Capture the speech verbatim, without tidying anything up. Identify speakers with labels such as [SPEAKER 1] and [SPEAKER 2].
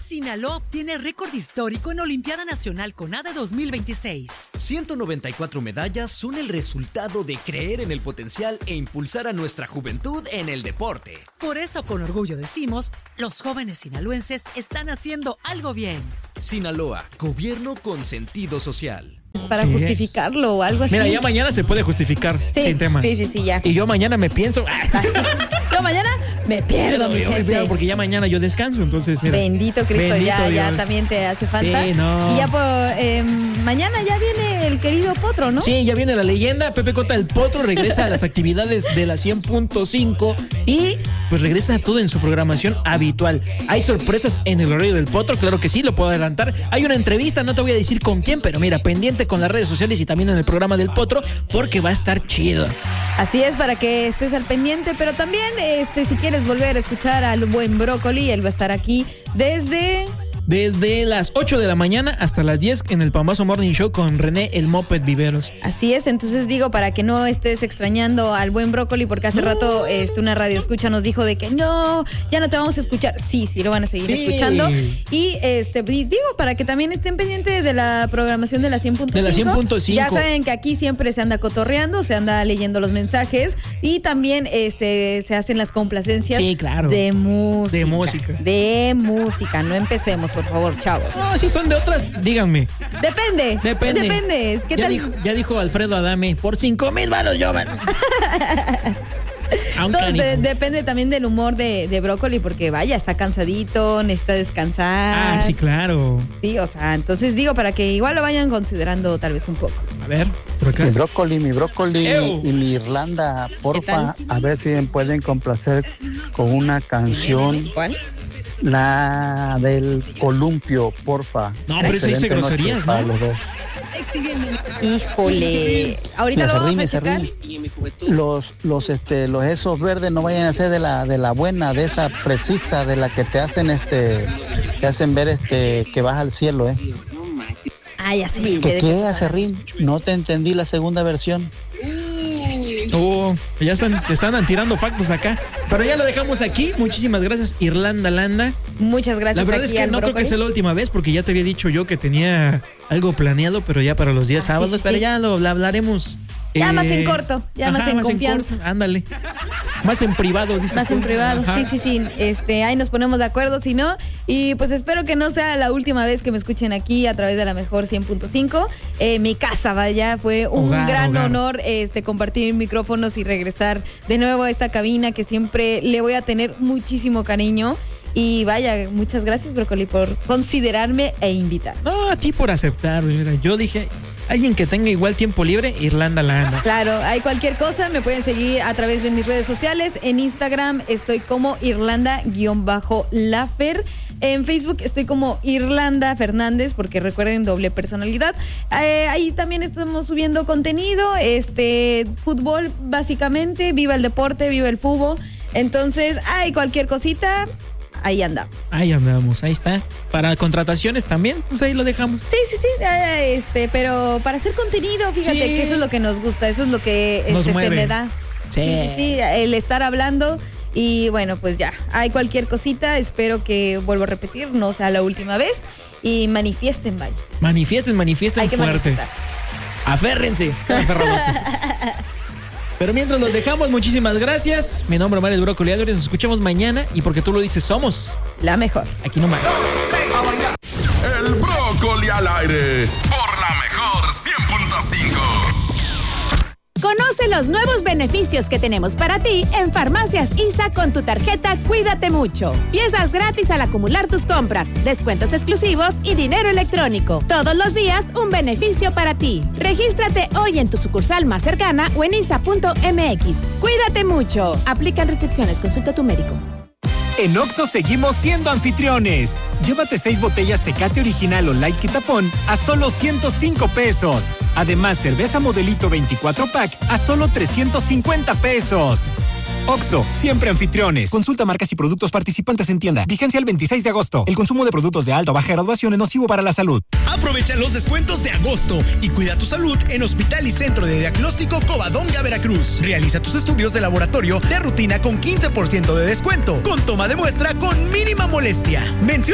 [SPEAKER 1] Sinaloa obtiene récord histórico en Olimpiada Nacional CONADE dos mil veintiséis.
[SPEAKER 2] ciento noventa y cuatro medallas son el resultado de creer en el potencial e impulsar a nuestra juventud en el deporte.
[SPEAKER 1] Por eso, con orgullo decimos, los jóvenes sinaloenses están haciendo algo bien.
[SPEAKER 2] Sinaloa, gobierno con sentido social.
[SPEAKER 3] Para sí, justificarlo o algo así.
[SPEAKER 4] Mira, ya mañana se puede justificar
[SPEAKER 3] sí,
[SPEAKER 4] sin tema.
[SPEAKER 3] Sí, sí, sí, ya.
[SPEAKER 4] Y yo mañana me pienso.
[SPEAKER 3] Yo mañana me pierdo, mi gente.
[SPEAKER 4] Pierdo porque ya mañana yo descanso, entonces mira.
[SPEAKER 3] Bendito Cristo, bendito ya, Dios. Ya también te hace falta.
[SPEAKER 4] Sí, no.
[SPEAKER 3] Y ya por eh, mañana ya viene el querido Potro, ¿no?
[SPEAKER 4] Sí, ya viene la leyenda. Pepe Cota, el Potro, regresa a las actividades de la cien punto cinco y pues regresa todo en su programación habitual. Hay sorpresas en el horario del Potro, claro que sí, lo puedo adelantar. Hay una entrevista, no te voy a decir con quién, pero mira, pendiente con las redes sociales y también en el programa del Potro, porque va a estar chido.
[SPEAKER 3] Así es, para que estés al pendiente, pero también este si quieres volver a escuchar al buen Brócoli, él va a estar aquí desde...
[SPEAKER 4] Desde las ocho de la mañana hasta las diez en el Pambazo Morning Show con René el Moped Viveros.
[SPEAKER 3] Así es, entonces digo, para que no estés extrañando al buen Brócoli, porque hace no. rato este, una radio escucha nos dijo de que no, ya no te vamos a escuchar. Sí, sí, lo van a seguir sí. escuchando. Y este y digo, para que también estén pendientes de la programación de la cien punto cinco.
[SPEAKER 4] De la cien punto cinco.
[SPEAKER 3] Ya saben que aquí siempre se anda cotorreando, se anda leyendo los mensajes y también este se hacen las complacencias
[SPEAKER 4] sí, claro.
[SPEAKER 3] de música.
[SPEAKER 4] De música.
[SPEAKER 3] De música, no empecemos. Por favor, chavos.
[SPEAKER 4] No, si son de otras, díganme.
[SPEAKER 3] Depende.
[SPEAKER 4] Depende.
[SPEAKER 3] Depende. ¿Qué
[SPEAKER 4] ya,
[SPEAKER 3] tal?
[SPEAKER 4] Dijo, ya dijo Alfredo Adame, por cinco mil varos yo, man.
[SPEAKER 3] De, depende también del humor de, de Brócoli, porque vaya, está cansadito, necesita descansar.
[SPEAKER 4] Ah, sí, claro.
[SPEAKER 3] Sí, o sea, entonces digo, para que igual lo vayan considerando tal vez un poco.
[SPEAKER 4] A ver, por acá.
[SPEAKER 5] Mi Brócoli, mi Brócoli Ew. y mi Irlanda, porfa, a ver si me pueden complacer con una canción.
[SPEAKER 3] ¿Cuál?
[SPEAKER 5] La del columpio, porfa.
[SPEAKER 4] No, pero eso dice groserías, ¿no?
[SPEAKER 5] Los dos.
[SPEAKER 3] Híjole. Ahorita lo vamos a checar.
[SPEAKER 5] Los, los, este, los esos verdes no vayan a ser de la, de la buena, de esa precisa, de la que te hacen, este, te hacen ver, este, que vas al cielo, eh.
[SPEAKER 3] Ah, ya sé.
[SPEAKER 5] ¿Qué qué, Acerrín? No te entendí la segunda versión.
[SPEAKER 4] Oh, ya están, se andan tirando factos acá. Pero ya lo dejamos aquí. Muchísimas gracias, Irlanda Landa.
[SPEAKER 3] Muchas gracias.
[SPEAKER 4] La verdad es que no creo que sea la última vez, porque ya te había dicho yo que tenía algo planeado, pero ya para los días ah, sábados. Sí, sí, pero sí. ya lo, lo hablaremos.
[SPEAKER 3] Ya eh, más en corto, ya ajá, más en más confianza.
[SPEAKER 4] En corto, ándale. Más en privado, dices
[SPEAKER 3] Más
[SPEAKER 4] tú.
[SPEAKER 3] en privado,
[SPEAKER 4] ajá.
[SPEAKER 3] sí, sí, sí. Este, ahí nos ponemos de acuerdo, si no. Y pues espero que no sea la última vez que me escuchen aquí a través de la mejor cien punto cinco. Eh, mi casa, vaya, fue un hogar, gran hogar. honor este, compartir micrófonos y regresar de nuevo a esta cabina que siempre le voy a tener muchísimo cariño. Y vaya, muchas gracias, Brócoli, por considerarme e invitar.
[SPEAKER 4] No, a ti por aceptar. Mira, yo dije, alguien que tenga igual tiempo libre, Irlanda Landa.
[SPEAKER 3] Claro, hay cualquier cosa, me pueden seguir a través de mis redes sociales. En Instagram estoy como Irlanda-Lafer. En Facebook estoy como Irlanda Fernández, porque recuerden, doble personalidad. Eh, ahí también estamos subiendo contenido, este, fútbol básicamente, viva el deporte, viva el fútbol. Entonces, hay cualquier cosita, ahí andamos.
[SPEAKER 4] Ahí andamos, ahí está. Para contrataciones también, pues ahí lo dejamos.
[SPEAKER 3] Sí, sí, sí, eh, este, pero para hacer contenido, fíjate sí. que eso es lo que nos gusta, eso es lo que este, se me da.
[SPEAKER 4] Sí.
[SPEAKER 3] sí, sí, sí, el estar hablando. Y bueno, pues ya, hay cualquier cosita, espero que, vuelvo a repetir, no sea la última vez. Y manifiesten, vaya.
[SPEAKER 4] Manifiesten, manifiesten
[SPEAKER 3] hay que
[SPEAKER 4] fuerte.
[SPEAKER 3] Manifestar.
[SPEAKER 4] Aférrense. Pero mientras los dejamos, muchísimas gracias. Mi nombre es Mario Brócoli Álvarez, nos escuchamos mañana y porque tú lo dices, somos
[SPEAKER 3] la mejor.
[SPEAKER 4] Aquí nomás.
[SPEAKER 6] El Brócoli al aire por la mejor cien punto cinco.
[SPEAKER 7] Conoce los nuevos beneficios que tenemos para ti en Farmacias I S A con tu tarjeta Cuídate Mucho. Piezas gratis al acumular tus compras, descuentos exclusivos y dinero electrónico. Todos los días un beneficio para ti. Regístrate hoy en tu sucursal más cercana o en isa punto m x. Cuídate mucho. Aplican restricciones. Consulta a tu médico.
[SPEAKER 8] En Oxxo seguimos siendo anfitriones. Llévate seis botellas Tecate Original o Light Quitapón a solo ciento cinco pesos. Además, cerveza Modelito veinticuatro pack a solo trescientos cincuenta pesos. Oxxo, siempre anfitriones. Consulta marcas y productos participantes en tienda. Vigencia el veintiséis de agosto. El consumo de productos de alta o baja graduación es nocivo para la salud.
[SPEAKER 9] Aprovecha los descuentos de agosto y cuida tu salud en Hospital y Centro de Diagnóstico Covadonga, Veracruz. Realiza tus estudios de laboratorio de rutina con quince por ciento de descuento, con toma de muestra con mínima molestia. Menciona